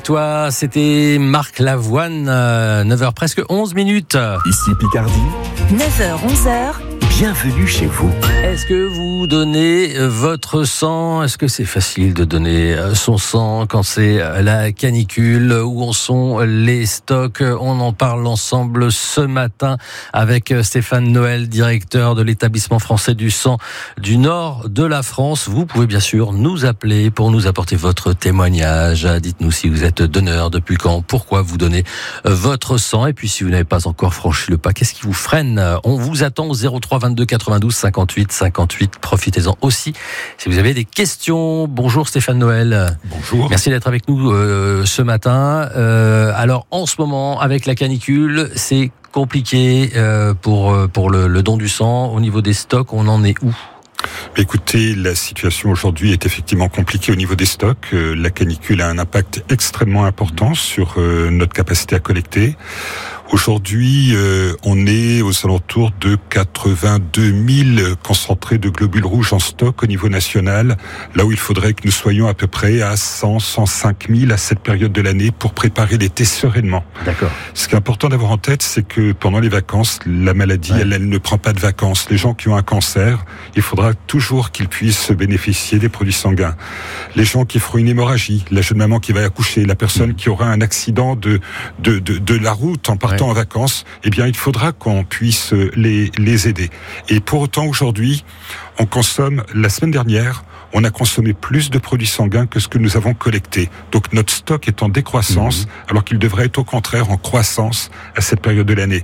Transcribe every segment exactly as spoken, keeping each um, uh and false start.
Toi, c'était Marc Lavoine, euh, neuf heures presque onze minutes. Ici Picardie. neuf heures onze heures. Bienvenue chez vous. Est-ce que vous donnez votre sang ? Est-ce que c'est facile de donner son sang quand c'est la canicule ? Où en sont les stocks ? On en parle ensemble ce matin avec Stéphane Noël, directeur de l'établissement français du sang du nord de la France. Vous pouvez bien sûr nous appeler pour nous apporter votre témoignage. Dites-nous si vous êtes donneur, depuis quand, pourquoi vous donnez votre sang. Et puis si vous n'avez pas encore franchi le pas, qu'est-ce qui vous freine ? On vous attend au zéro trois vingt-deux quatre-vingt-douze cinquante-huit cinquante-huit. Profitez-en aussi si vous avez des questions. Bonjour Stéphane Noël. Bonjour. Merci d'être avec nous euh, ce matin. Euh, alors en ce moment, avec la canicule, c'est compliqué euh, pour, pour le, le don du sang. Au niveau des stocks, on en est où ? Écoutez, la situation aujourd'hui est effectivement compliquée au niveau des stocks. Euh, la canicule a un impact extrêmement important sur euh, notre capacité à collecter. Aujourd'hui, euh, on est aux alentours de quatre-vingt-deux mille concentrés de globules rouges en stock au niveau national, là où il faudrait que nous soyons à peu près à cent, cent cinq mille à cette période de l'année pour préparer l'été sereinement. D'accord. Ce qui est important d'avoir en tête, c'est que pendant les vacances, la maladie, ouais. elle, elle ne prend pas de vacances. Les gens qui ont un cancer, il faudra toujours qu'ils puissent bénéficier des produits sanguins. Les gens qui feront une hémorragie, la jeune maman qui va accoucher, la personne mmh. qui aura un accident de, de, de, de la route en partant ouais. en vacances, eh bien, il faudra qu'on puisse les, les aider. Et pour autant, aujourd'hui, on consomme, la semaine dernière, on a consommé plus de produits sanguins que ce que nous avons collecté. Donc notre stock est en décroissance, mmh. alors qu'il devrait être au contraire en croissance à cette période de l'année.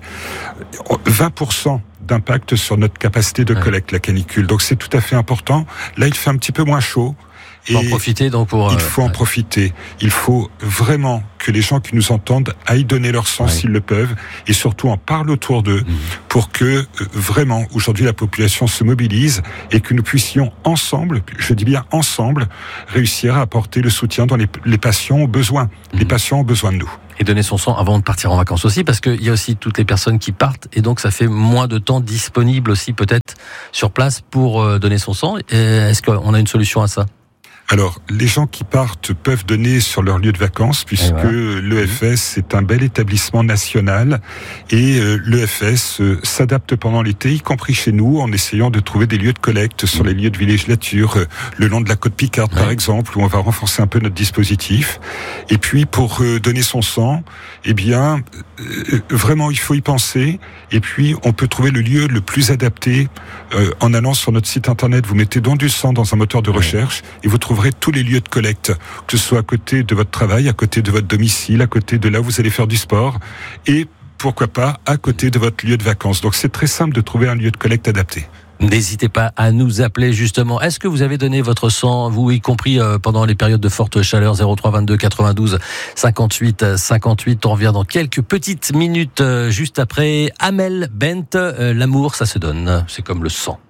vingt pour cent d'impact sur notre capacité de collecte, la canicule. Donc c'est tout à fait important. Là, il fait un petit peu moins chaud. Il faut en profiter donc pour. Il faut euh, en profiter. Il faut vraiment que les gens qui nous entendent aillent donner leur sang ouais. s'ils le peuvent, et surtout en parlent autour d'eux mmh. pour que euh, vraiment aujourd'hui la population se mobilise et que nous puissions ensemble, je dis bien ensemble, réussir à apporter le soutien dont les, les patients ont besoin. Mmh. Les patients ont besoin de nous. Et donner son sang avant de partir en vacances aussi, parce qu'il y a aussi toutes les personnes qui partent, et donc ça fait moins de temps disponible aussi peut-être sur place pour euh, donner son sang. Et est-ce qu'on a une solution à ça ? Alors, les gens qui partent peuvent donner sur leur lieu de vacances, puisque voilà. l'E F S est un bel établissement national, et euh, l'E F S euh, s'adapte pendant l'été, y compris chez nous, en essayant de trouver des lieux de collecte sur les lieux de villégiature, euh, le long de la côte Picarde, ouais. par exemple, où on va renforcer un peu notre dispositif. Et puis, pour euh, donner son sang, eh bien, euh, vraiment, il faut y penser. Et puis, on peut trouver le lieu le plus adapté euh, en allant sur notre site internet. Vous mettez don du sang dans un moteur de recherche, ouais. et vous trouverez tous les lieux de collecte, que ce soit à côté de votre travail, à côté de votre domicile, à côté de là où vous allez faire du sport, et pourquoi pas à côté de votre lieu de vacances. Donc c'est très simple de trouver un lieu de collecte adapté. N'hésitez pas à nous appeler justement. Est-ce que vous avez donné votre sang, vous y compris euh, pendant les périodes de forte chaleur? Zéro trois vingt-deux quatre-vingt-douze cinquante-huit cinquante-huit. On revient dans quelques petites minutes euh, juste après Amel Bent. Euh, l'amour, ça se donne, c'est comme le sang.